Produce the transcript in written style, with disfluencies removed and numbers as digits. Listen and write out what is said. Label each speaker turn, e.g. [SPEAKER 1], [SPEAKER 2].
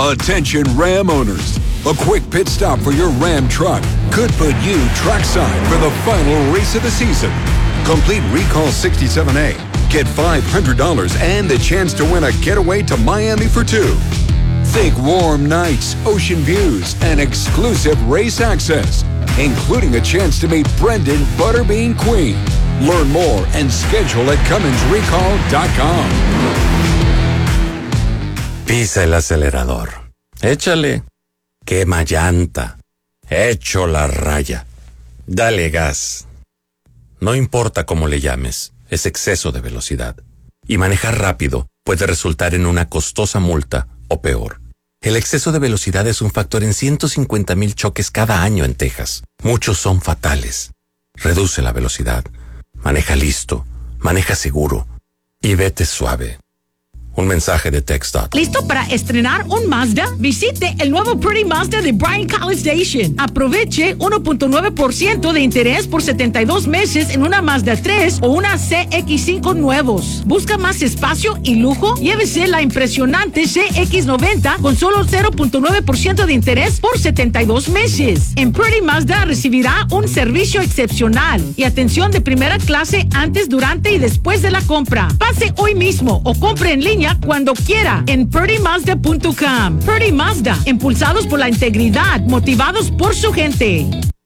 [SPEAKER 1] Attention Ram owners. A quick pit stop for your Ram truck could put you trackside for the final race of the season. Complete Recall 67A. Get $500 and the chance to win a getaway to Miami for two. Think warm nights, ocean views, and exclusive race access, including a chance to meet Brendan Butterbean Queen. Learn more and schedule at CumminsRecall.com.
[SPEAKER 2] Pisa el acelerador. Échale. Quema llanta. Echo la raya. Dale gas. No importa cómo le llames, es exceso de velocidad. Y manejar rápido puede resultar en una costosa multa o peor. El exceso de velocidad es un factor en 150,000 choques cada año en Texas. Muchos son fatales. Reduce la velocidad. Maneja listo. Maneja seguro. Y vete suave. Un mensaje de TxDOT.
[SPEAKER 3] ¿Listo para estrenar un Mazda? Visite el nuevo Pretty Mazda de Bryan College Station. Aproveche 1.9% de interés por 72 meses en una Mazda 3 o una CX-5 nuevos. ¿Busca más espacio y lujo? Llévese la impresionante CX-90 con solo 0.9% de interés por 72 meses. En Pretty Mazda recibirá un servicio excepcional y atención de primera clase antes, durante y después de la compra. Pase hoy mismo o compre en línea cuando quiera en PurdyMazda.com. Purdy Mazda, impulsados por la integridad, motivados por su gente.